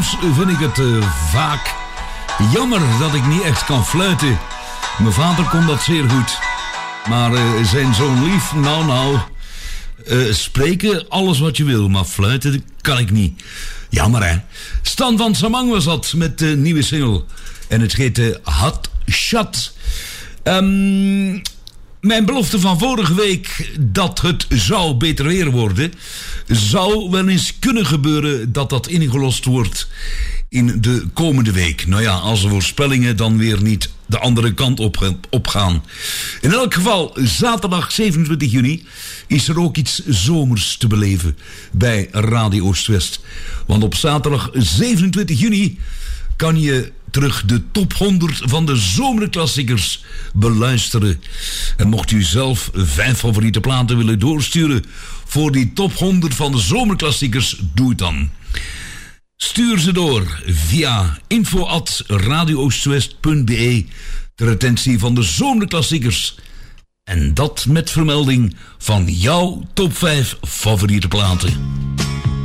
Soms vind ik het vaak jammer dat ik niet echt kan fluiten. Mijn vader kon dat zeer goed. Maar zijn zoon lief, spreken, alles wat je wil, maar fluiten kan ik niet. Jammer, hè. Stan van Samang was dat met de nieuwe single. En het heette Hot Shot. Mijn belofte van vorige week dat het zou beter weer worden, zou wel eens kunnen gebeuren dat dat ingelost wordt in de komende week. Nou ja, als de voorspellingen dan weer niet de andere kant op gaan. In elk geval, zaterdag 27 juni is er ook iets zomers te beleven bij Radio Oost-West. Want op zaterdag 27 juni kan je terug de top 100 van de zomerklassiekers beluisteren. En mocht u zelf 5 favoriete platen willen doorsturen voor die top 100 van de zomerklassiekers, doe het dan. Stuur ze door via info@radiooostwest.be ter attentie van de zomerklassiekers. En dat met vermelding van jouw top 5 favoriete platen.